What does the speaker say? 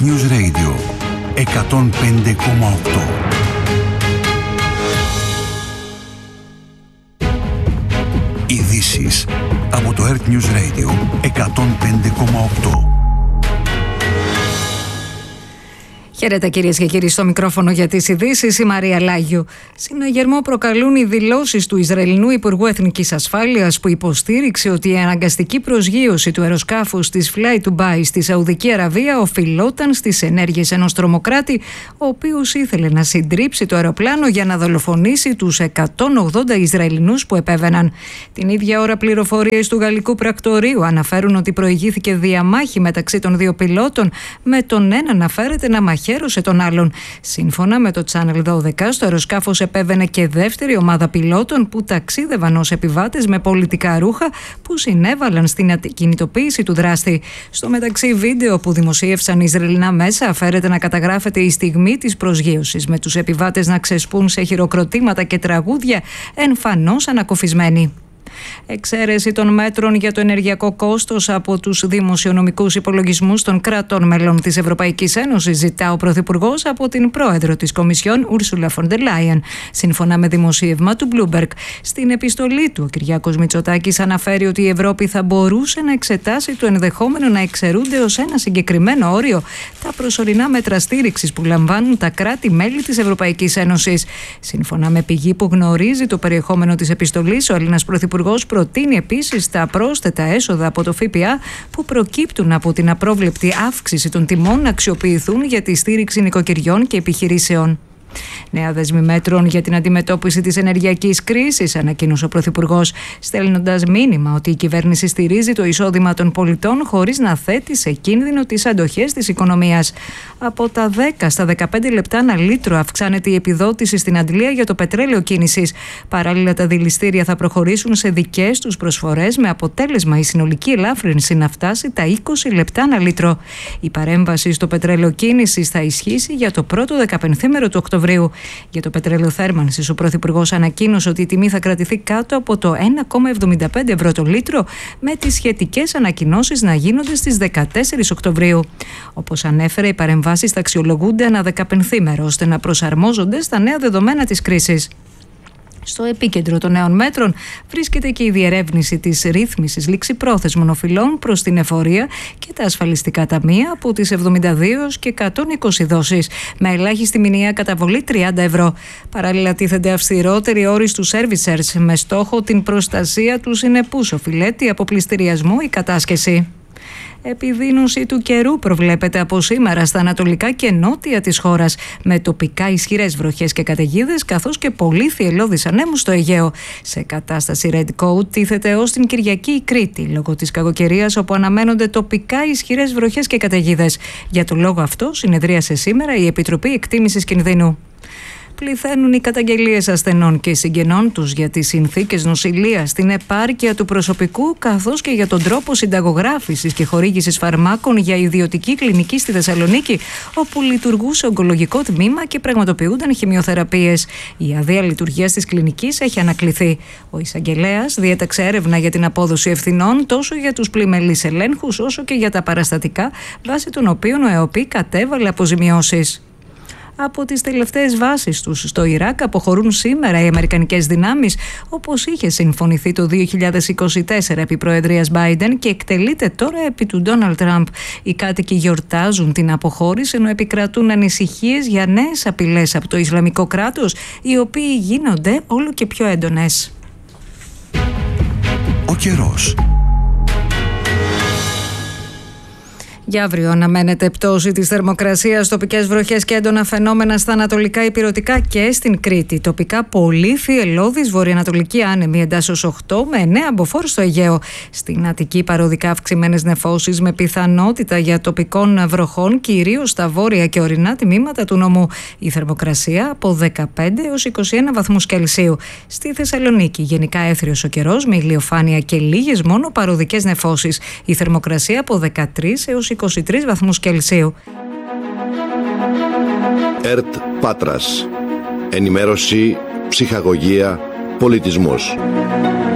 News Radio 105,8. Ειδήσεις από το Earth News Radio 105,8. Χαίρετε κυρίες και κύριοι, στο μικρόφωνο για τις ειδήσεις η Μαρία Λάγιου. Συναγερμό προκαλούν οι δηλώσεις του Ισραηλινού Υπουργού Εθνικής Ασφάλειας, που υποστήριξε ότι η αναγκαστική προσγείωση του αεροσκάφους της Fly Dubai στη Σαουδική Αραβία οφειλόταν στις ενέργειες ενός τρομοκράτη, ο οποίος ήθελε να συντρίψει το αεροπλάνο για να δολοφονήσει τους 180 Ισραηλινούς που επέβαιναν. Την ίδια ώρα, πληροφορίες του γαλλικού πρακτορείου αναφέρουν ότι προηγήθηκε διαμάχη μεταξύ των δύο πιλότων, με τον ένα να φέρεται να μαχαίρωσε τον άλλον. Σύμφωνα με το Channel 12, στο αεροσκάφος επέβαινε και δεύτερη ομάδα πιλότων που ταξίδευαν ως επιβάτες με πολιτικά ρούχα, που συνέβαλαν στην κινητοποίηση του δράστη. Στο μεταξύ, βίντεο που δημοσίευσαν οι Ισραηλινά μέσα φέρεται να καταγράφεται η στιγμή της προσγείωσης, με τους επιβάτες να ξεσπούν σε χειροκροτήματα και τραγούδια, εμφανώς ανακοφισμένοι. Εξαίρεση των μέτρων για το ενεργειακό κόστος από τους δημοσιονομικούς υπολογισμούς των κρατών μελών της Ευρωπαϊκής Ένωσης ζητά ο Πρωθυπουργός από την πρόεδρο της Κομισιόν, Ursula von der Leyen. Σύμφωνα με δημοσίευμα του Bloomberg, στην επιστολή του, ο Κυριάκος Μητσοτάκης αναφέρει ότι η Ευρώπη θα μπορούσε να εξετάσει το ενδεχόμενο να εξαιρούνται ως ένα συγκεκριμένο όριο τα προσωρινά μέτρα στήριξης που λαμβάνουν τα κράτη-μέλη της Ευρωπαϊκής Ένωσης. Σύμφωνα με πηγή που γνωρίζει το περιεχόμενο της επιστολής, ο Έλληνας Πρωθυπουργός προτείνει επίσης τα πρόσθετα έσοδα από το ΦΠΑ που προκύπτουν από την απρόβλεπτη αύξηση των τιμών να αξιοποιηθούν για τη στήριξη νοικοκυριών και επιχειρήσεων. Νέα δέσμη μέτρων για την αντιμετώπιση της ενεργειακής κρίσης, ανακοίνωσε ο Πρωθυπουργός, στέλνοντας μήνυμα ότι η κυβέρνηση στηρίζει το εισόδημα των πολιτών χωρίς να θέτει σε κίνδυνο τις αντοχές της οικονομίας. Από τα 10 στα 15 λεπτά ανά λίτρο αυξάνεται η επιδότηση στην αντλία για το πετρέλαιο κίνησης. Παράλληλα, τα δηληστήρια θα προχωρήσουν σε δικές τους προσφορές, με αποτέλεσμα η συνολική ελάφρυνση να φτάσει τα 20 λεπτά ανά λίτρο. Η παρέμβαση στο πετρέλαιο κίνησης θα ισχύσει για το πρώτο 15ήμερο του Οκτωβρίου. Για το πετρέλαιο θέρμανσης, ο Πρωθυπουργός ανακοίνωσε ότι η τιμή θα κρατηθεί κάτω από το 1,75 ευρώ το λίτρο, με τις σχετικές ανακοινώσεις να γίνονται στις 14 Οκτωβρίου. Όπως ανέφερε, οι παρεμβάσεις θα αξιολογούνται ανά 15ήμερο, ώστε να προσαρμόζονται στα νέα δεδομένα της κρίσης. Στο επίκεντρο των νέων μέτρων βρίσκεται και η διερεύνηση της ρύθμισης ληξιπρόθεσμων οφειλών προς την εφορία και τα ασφαλιστικά ταμεία από τις 72 και 120 δόσεις, με ελάχιστη μηνιαία καταβολή 30 ευρώ. Παράλληλα, τίθενται αυστηρότεροι όροι στους servicers, με στόχο την προστασία του συνεπούς οφειλέτη από πληστηριασμό ή κατάσχεση. Επιδείνωση του καιρού προβλέπεται από σήμερα στα ανατολικά και νότια της χώρας, με τοπικά ισχυρές βροχές και καταιγίδες, καθώς και πολύ θυελλώδεις ανέμους στο Αιγαίο. Σε κατάσταση Red Coat τίθεται ως την Κυριακή η Κρήτη, λόγω της κακοκαιρίας, όπου αναμένονται τοπικά ισχυρές βροχές και καταιγίδες. Για τον λόγο αυτό συνεδρίασε σήμερα η Επιτροπή Εκτίμησης Κινδύνου. Πληθαίνουν οι καταγγελίες ασθενών και συγγενών τους για τις συνθήκες νοσηλείας, την επάρκεια του προσωπικού, καθώς και για τον τρόπο συνταγογράφησης και χορήγησης φαρμάκων για ιδιωτική κλινική στη Θεσσαλονίκη, όπου λειτουργούσε ογκολογικό τμήμα και πραγματοποιούνταν χημειοθεραπείες. Η άδεια λειτουργίας της κλινικής έχει ανακληθεί. Ο εισαγγελέας διέταξε έρευνα για την απόδοση ευθυνών τόσο για τους πλημελείς ελέγχους όσο και για τα παραστατικά, βάσει των οποίων ο ΕΟΠΗ κατέβαλε αποζημιώσεις. Από τις τελευταίες βάσεις τους στο Ιράκ αποχωρούν σήμερα οι αμερικανικές δυνάμεις, όπως είχε συμφωνηθεί το 2024 επί προεδρίας Biden και εκτελείται τώρα επί του Ντόναλντ Τραμπ. Οι κάτοικοι γιορτάζουν την αποχώρηση, ενώ επικρατούν ανησυχίες για νέες απειλές από το Ισλαμικό κράτος, οι οποίοι γίνονται όλο και πιο έντονες. Ο καιρός. Για αύριο αναμένεται πτώση της θερμοκρασίας, τοπικές βροχές και έντονα φαινόμενα στα ανατολικά ηπειρωτικά και στην Κρήτη. Τοπικά πολύ θυελλώδης βορειοανατολική άνεμη εντάσσεως 8 με 9 μποφόρ στο Αιγαίο. Στην Αττική παροδικά αυξημένες νεφώσεις με πιθανότητα για τοπικών βροχών, κυρίως στα βόρεια και ορεινά τμήματα του νομού. Η θερμοκρασία από 15 έως 21 βαθμούς Κελσίου. Στη Θεσσαλονίκη γενικά έθριος ο καιρός, με ηλιοφάνεια και λίγες μόνο παροδικές νεφώσεις. Η θερμοκρασία από 13 έως 23 βαθμούς Κελσίου. ΕΡΤ Πάτρας. Ενημέρωση, ψυχαγωγία, πολιτισμός.